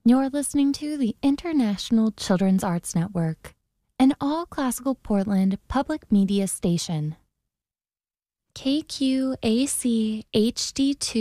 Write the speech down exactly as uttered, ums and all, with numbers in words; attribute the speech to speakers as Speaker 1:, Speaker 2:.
Speaker 1: You're listening to the International Children's Arts Network, an all-classical Portland public media station. K Q A C H D two